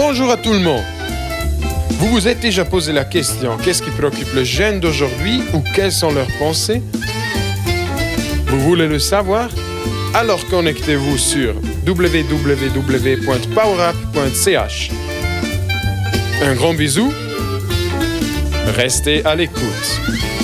Bonjour à tout le monde. Vous vous êtes déjà posé la question, qu'est-ce qui préoccupe le jeune d'aujourd'hui ou quelles sont leurs pensées? Vous voulez le savoir? Alors connectez-vous sur www.powerup.ch. Un grand bisou. Restez à l'écoute.